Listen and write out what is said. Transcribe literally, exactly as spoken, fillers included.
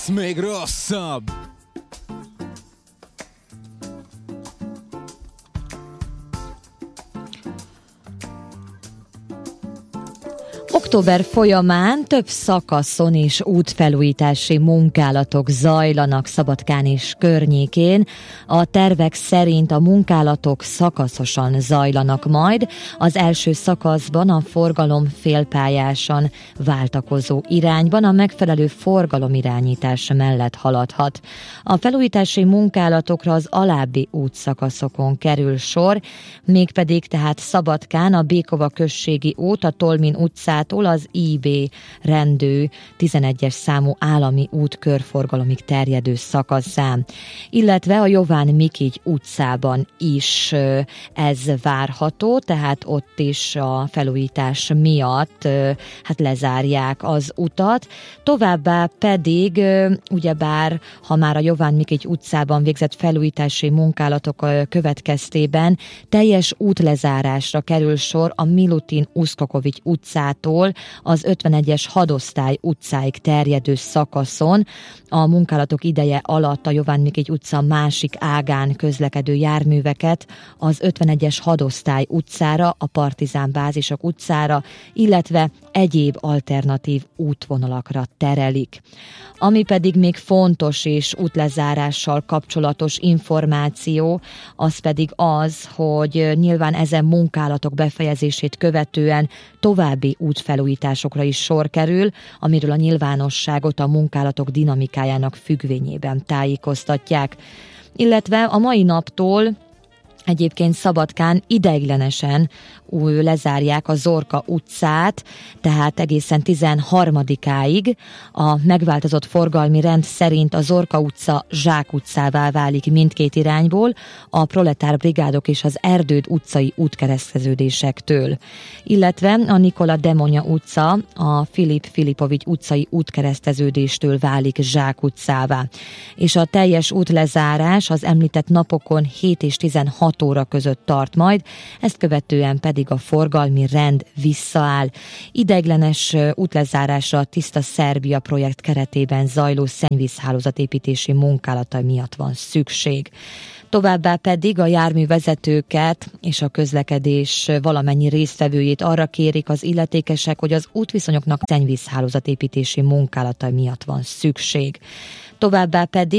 Még rosszabb! Október folyamán több szakaszon és útfelújítási munkálatok zajlanak Szabadkán és környékén. A tervek szerint a munkálatok szakaszosan zajlanak majd. Az első szakaszban a forgalom félpályásan váltakozó irányban a megfelelő forgalomirányítás mellett haladhat. A felújítási munkálatokra az alábbi útszakaszokon kerül sor, mégpedig tehát Szabadkán a Békova községi út, a Tolmin utcától az í bé rendő tizenegyes számú állami út körforgalomig terjedő szakaszán, illetve a Jován Mikigy utcában is ez várható, tehát ott is a felújítás miatt hát lezárják az utat. Továbbá pedig, ugyebár, ha már a Jován Mikigy utcában végzett felújítási munkálatok következtében teljes útlezárásra kerül sor a Milutin Uszkokovics utcától az ötvenegyes hadosztály utcáig terjedő szakaszon. A munkálatok ideje alatt a Jován Mikigy utca másik ágán közlekedő járműveket az ötvenegyes hadosztály utcára, a Partizán bázisok utcára, illetve egyéb alternatív útvonalakra terelik. Ami pedig még fontos és útlezárással kapcsolatos információ, az pedig az, hogy nyilván ezen munkálatok befejezését követően további útfelújításokra is sor kerül, amiről a nyilvánosságot a munkálatok dinamikájának függvényében tájékoztatják. Illetve a mai naptól egyébként Szabadkán ideiglenesen új lezárják a Zorka utcát, tehát egészen tizenharmadikáig. A megváltozott forgalmi rend szerint a Zorka utca Zsák utcává válik mindkét irányból, a Proletár brigádok és az Erdőd utcai útkereszteződésektől. Illetve a Nikola Demonya utca a Filip Filipovics utcai útkereszteződéstől válik Zsák utcává. És a teljes útlezárás az említett napokon hét és tizenhat óra között tart majd, ezt követően pedig a forgalmi rend visszaáll. Ideiglenes útlezárásra a Tiszta Szerbia projekt keretében zajló szennyvízhálózatépítési munkálata miatt van szükség. Továbbá pedig a járművezetőket és a közlekedés valamennyi résztvevőjét arra kérik az illetékesek, hogy az útviszonyoknak szennyvízhálózatépítési munkálata miatt van szükség. Továbbá pedig